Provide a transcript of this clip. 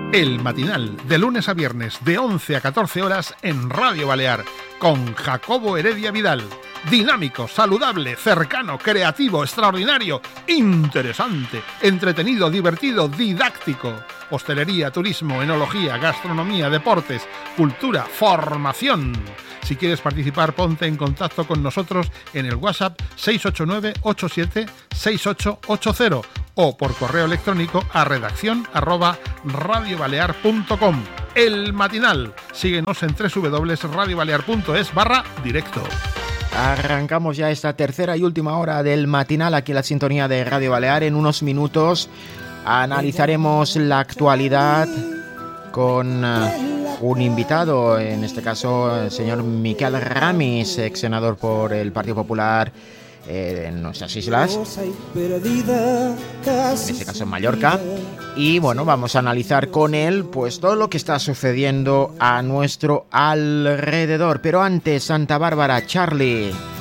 El Matinal, de lunes a viernes, de 11 a 14 horas en Radio Balear, con Jacobo Heredia Vidal. Dinámico, saludable, cercano, creativo, extraordinario, interesante, entretenido, divertido, didáctico. Hostelería, turismo, enología, gastronomía, deportes, cultura, formación. Si quieres participar, ponte en contacto con nosotros en el WhatsApp 689-876880 o por correo electrónico a redacción@radiobalear.com. El Matinal. Síguenos en www.radiobalear.es/directo. Arrancamos ya esta tercera y última hora del Matinal aquí en la sintonía de Radio Balear. En unos minutos analizaremos la actualidad con un invitado, en este caso el señor Miquel Ramis, ex senador por el Partido Popular en nuestras islas, en este caso en Mallorca. Y bueno, vamos a analizar con él pues todo lo que está sucediendo a nuestro alrededor. Pero antes, Santa Bárbara, Charlie.